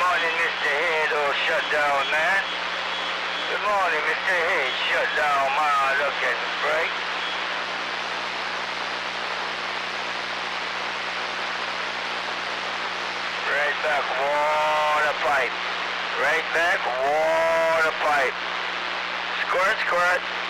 morning, Mr. Head, or shut down, man. Good morning, Mr. Head, shut down, man. Look at the brake. Right back, water pipe. Right back, water pipe. Squirt, squirt.